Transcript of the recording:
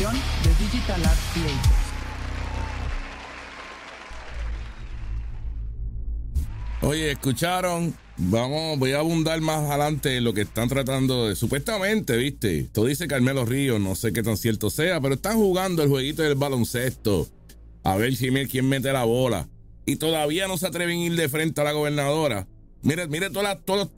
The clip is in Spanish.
producción de Digital Art Creators. Oye, ¿escucharon? Voy a abundar más adelante en lo que están tratando de... Supuestamente, ¿viste? Esto dice Carmelo Ríos, no sé qué tan cierto sea, pero están jugando el jueguito del baloncesto. A ver quién mete la bola. Y todavía no se atreven a ir de frente a la gobernadora. Mire todos